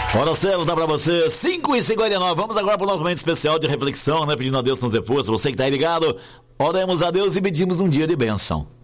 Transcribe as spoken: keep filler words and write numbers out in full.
Hora certa, dá pra você, cinco e cinquenta e nove. Vamos agora para o nosso momento especial de reflexão, né? Pedindo a Deus nos dê força. Você que tá aí ligado, oremos a Deus e pedimos um dia de bênção.